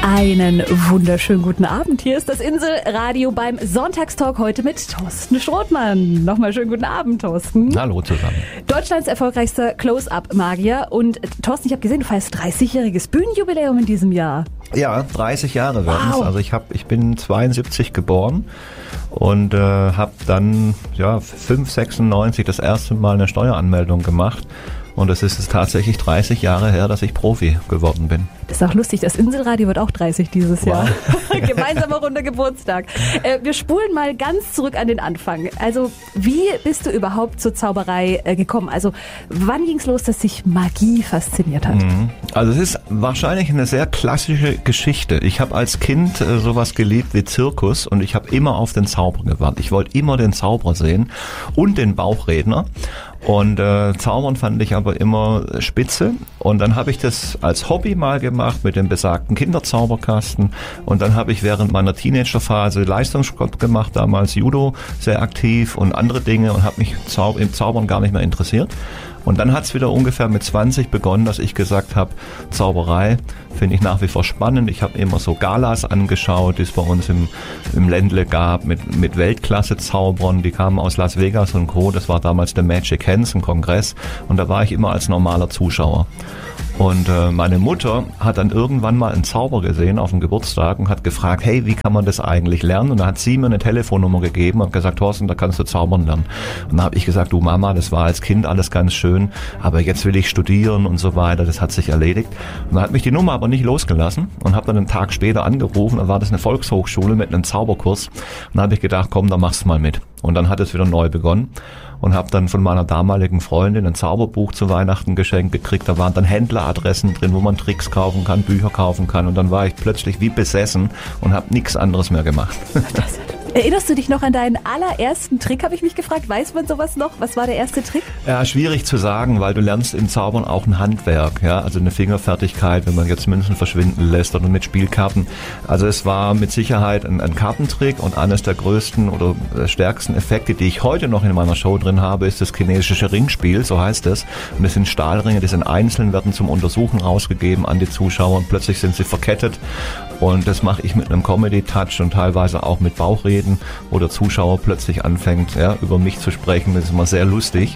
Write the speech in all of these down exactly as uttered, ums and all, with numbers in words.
Einen wunderschönen guten Abend. Hier ist das Inselradio beim Sonntagstalk heute mit Thorsten Strothmann. Nochmal schönen guten Abend, Thorsten. Hallo zusammen. Deutschlands erfolgreichster Close-Up-Magier. Und Thorsten, ich habe gesehen, du feierst dreißigjähriges Bühnenjubiläum in diesem Jahr. Ja, dreißig Jahre werden es. Wow. Also ich, hab, ich bin zweiundsiebzig geboren und äh, habe dann ja, fünf sechsundneunzig das erste Mal eine Steueranmeldung gemacht. Und es ist tatsächlich dreißig Jahre her, dass ich Profi geworden bin. Das ist auch lustig, das Inselradio wird auch dreißig dieses Wow. Jahr. Gemeinsamer runder Geburtstag. Äh, wir spulen mal ganz zurück an den Anfang. Also wie bist du überhaupt zur Zauberei äh, gekommen? Also wann ging es los, dass dich Magie fasziniert hat? Mhm. Also es ist wahrscheinlich eine sehr klassische Geschichte. Ich habe als Kind äh, sowas geliebt wie Zirkus und ich habe immer auf den Zauberer gewartet. Ich wollte immer den Zauberer sehen und den Bauchredner. Und äh, Zaubern fand ich aber immer spitze. Und dann habe ich das als Hobby mal gemacht mit dem besagten Kinderzauberkasten. Und dann habe ich während meiner Teenagerphase Leistungssport gemacht, damals Judo sehr aktiv und andere Dinge und habe mich Zau- im Zaubern gar nicht mehr interessiert. Und dann hat es wieder ungefähr mit zwanzig begonnen, dass ich gesagt habe, Zauberei finde ich nach wie vor spannend. Ich habe immer so Galas angeschaut, die es bei uns im, im Ländle gab, mit, mit Weltklasse-Zaubern. Die kamen aus Las Vegas und Co. Das war damals der Magic Hands, ein Kongress. Und da war ich immer als normaler Zuschauer. Und äh, meine Mutter hat dann irgendwann mal einen Zauber gesehen auf dem Geburtstag und hat gefragt, hey, wie kann man das eigentlich lernen? Und da hat sie mir eine Telefonnummer gegeben und gesagt, Thorsten, da kannst du zaubern lernen. Und da habe ich gesagt, du Mama, das war als Kind alles ganz schön, aber jetzt will ich studieren und so weiter, das hat sich erledigt. Und dann hat mich die Nummer aber nicht losgelassen und habe dann einen Tag später angerufen, da war das eine Volkshochschule mit einem Zauberkurs. Und dann habe ich gedacht, komm, da machst du mal mit. Und dann hat es wieder neu begonnen. Und habe dann von meiner damaligen Freundin ein Zauberbuch zu Weihnachten geschenkt gekriegt. Da waren dann Händleradressen drin, wo man Tricks kaufen kann, Bücher kaufen kann. Und dann war ich plötzlich wie besessen und habe nichts anderes mehr gemacht. Das, erinnerst du dich noch an deinen allerersten Trick, habe ich mich gefragt. Weiß man sowas noch? Was war der erste Trick? Ja, schwierig zu sagen, weil du lernst im Zaubern auch ein Handwerk. Ja, also eine Fingerfertigkeit, wenn man jetzt Münzen verschwinden lässt oder mit Spielkarten. Also es war mit Sicherheit ein, ein Kartentrick und eines der größten oder stärksten Effekte, die ich heute noch in meiner Show drin habe, ist das chinesische Ringspiel, so heißt es. Und das sind Stahlringe, die sind einzeln, werden zum Untersuchen rausgegeben an die Zuschauer und plötzlich sind sie verkettet. Und das mache ich mit einem Comedy-Touch und teilweise auch mit Bauchreden, wo der Zuschauer plötzlich anfängt, ja, über mich zu sprechen. Das ist immer sehr lustig.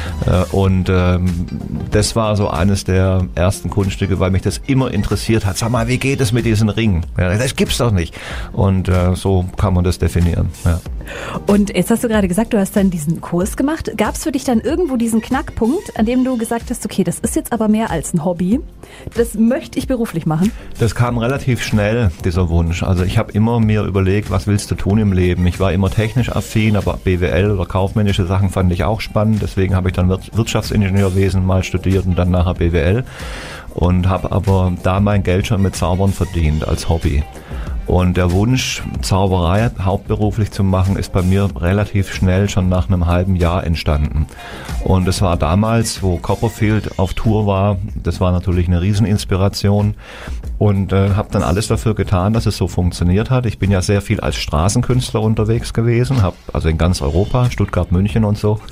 Und ähm, das war so eines der ersten Kunststücke, weil mich das immer interessiert hat. Sag mal, wie geht es mit diesen Ringen? Ja, das gibt's doch nicht. Und äh, so kann man das definieren. Ja. Und jetzt hast du gerade gesagt, du hast dann diesen Kurs gemacht. Gab es für dich dann irgendwo diesen Knackpunkt, an dem du gesagt hast, okay, das ist jetzt aber mehr als ein Hobby, das möchte ich beruflich machen? Das kam relativ schnell, dieser Wunsch. Also ich habe immer mir überlegt, was willst du tun im Leben? Ich war immer technisch affin, aber B W L oder kaufmännische Sachen fand ich auch spannend. Deswegen habe ich dann Wirtschaftsingenieurwesen mal studiert und dann nachher B W L und habe aber da mein Geld schon mit Zaubern verdient als Hobby. Und der Wunsch, Zauberei hauptberuflich zu machen, ist bei mir relativ schnell schon nach einem halben Jahr entstanden. Und es war damals, wo Copperfield auf Tour war, das war natürlich eine Rieseninspiration und äh, habe dann alles dafür getan, dass es so funktioniert hat. Ich bin ja sehr viel als Straßenkünstler unterwegs gewesen, habe also in ganz Europa, Stuttgart, München und so.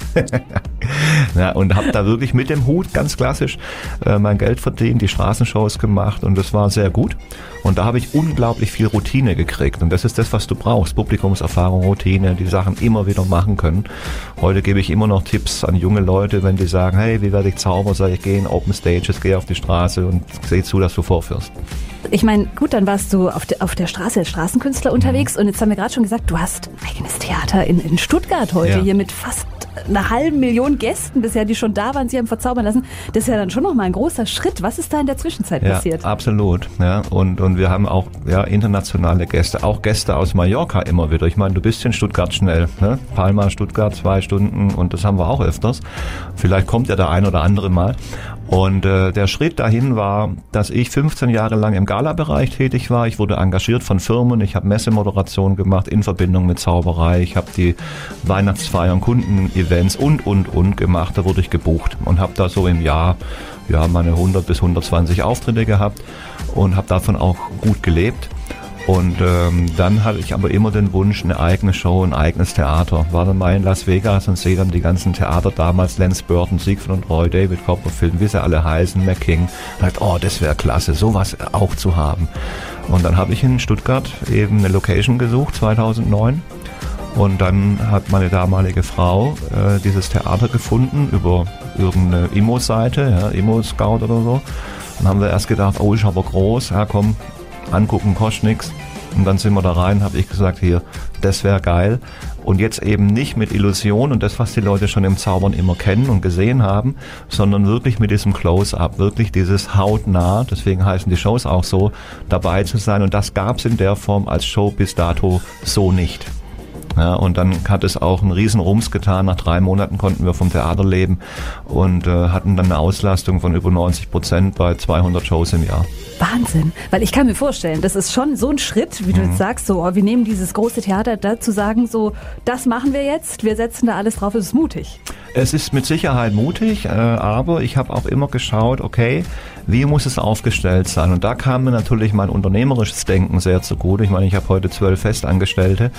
Ja, und habe da wirklich mit dem Hut ganz klassisch äh, mein Geld verdient, die Straßenshows gemacht und das war sehr gut. Und da habe ich unglaublich viel Routine gekriegt. Und das ist das, was du brauchst. Publikumserfahrung, Routine, die Sachen immer wieder machen können. Heute gebe ich immer noch Tipps an junge Leute, wenn die sagen, hey, wie werde ich Zauber? Sag ich, geh in Open Stages, geh auf die Straße und seh zu, dass du vorführst. Ich meine, gut, dann warst du auf, de, auf der Straße als Straßenkünstler unterwegs und jetzt haben wir gerade schon gesagt, du hast ein eigenes Theater in, in Stuttgart heute, ja. Hier mit fast einer halben Million Gästen bisher, die schon da waren, sie haben verzaubern lassen. Das ist ja dann schon nochmal ein großer Schritt. Was ist da in der Zwischenzeit ja, passiert? Absolut. Ja, und, und wir haben auch ja, internationale Gäste, auch Gäste aus Mallorca immer wieder. Ich meine, du bist in Stuttgart schnell. Ne? Palma, Stuttgart, zwei Stunden und das haben wir auch öfters. Vielleicht kommt ja der ein oder andere mal. Und äh, der Schritt dahin war, dass ich fünfzehn Jahre lang im Gala-Bereich tätig war. Ich wurde engagiert von Firmen. Ich habe Messemoderation gemacht in Verbindung mit Zauberei. Ich habe die Weihnachtsfeiern, Kundenevents und, und, und gemacht. Da wurde ich gebucht und habe da so im Jahr ja meine hundert bis hundertzwanzig Auftritte gehabt und habe davon auch gut gelebt. Und ähm, dann hatte ich aber immer den Wunsch, eine eigene Show, ein eigenes Theater. War dann mal in Las Vegas und sehe dann die ganzen Theater damals, Lance Burton, Siegfried und Roy, David Copperfield, wie sie alle heißen, McKing. Und dachte, oh, das wäre klasse, sowas auch zu haben. Und dann habe ich in Stuttgart eben eine Location gesucht, zweitausendneun. Und dann hat meine damalige Frau äh, dieses Theater gefunden über irgendeine Immo-Seite, ja, Immo-Scout oder so. Dann haben wir erst gedacht, oh, ist aber groß, ja komm, angucken kostet nichts. Und dann sind wir da rein, habe ich gesagt, hier, das wäre geil. Und jetzt eben nicht mit Illusion und das, was die Leute schon im Zaubern immer kennen und gesehen haben, sondern wirklich mit diesem Close-Up, wirklich dieses hautnah, deswegen heißen die Shows auch so, dabei zu sein. Und das gab es in der Form als Show bis dato so nicht. Ja, und dann hat es auch einen riesen Rums getan. Nach drei Monaten konnten wir vom Theater leben und äh, hatten dann eine Auslastung von über neunzig Prozent bei zweihundert Shows im Jahr. Wahnsinn, weil ich kann mir vorstellen, das ist schon so ein Schritt, wie du mhm. jetzt sagst, so, oh, wir nehmen dieses große Theater, da zu sagen, so, das machen wir jetzt, wir setzen da alles drauf, es ist mutig. Es ist mit Sicherheit mutig, äh, aber ich habe auch immer geschaut, okay, wie muss es aufgestellt sein? Und da kam mir natürlich mein unternehmerisches Denken sehr zugute. Ich meine, ich habe heute zwölf Festangestellte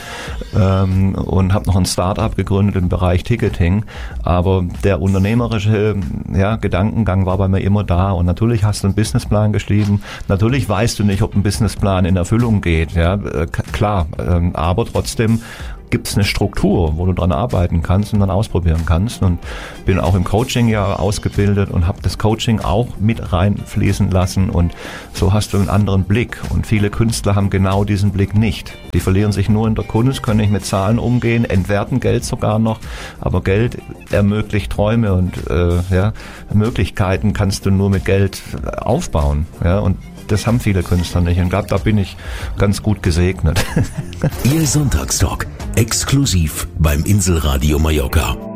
ähm, und habe noch ein Start-up gegründet im Bereich Ticketing. Aber der unternehmerische ja, Gedankengang war bei mir immer da. Und natürlich hast du einen Businessplan geschrieben. Natürlich weißt du nicht, ob ein Businessplan in Erfüllung geht. Ja, äh, klar, äh, aber trotzdem gibt es eine Struktur, wo du dran arbeiten kannst und dann ausprobieren kannst. Und bin auch im Coaching ja ausgebildet und habe das Coaching auch mit reinfließen lassen. Und so hast du einen anderen Blick. Und viele Künstler haben genau diesen Blick nicht. Die verlieren sich nur in der Kunst, können nicht mit Zahlen umgehen, entwerten Geld sogar noch. Aber Geld ermöglicht Träume und äh, ja, Möglichkeiten kannst du nur mit Geld aufbauen. Ja, und das haben viele Künstler nicht. Und da bin ich ganz gut gesegnet. Ihr Sonntagstalk exklusiv beim Inselradio Mallorca.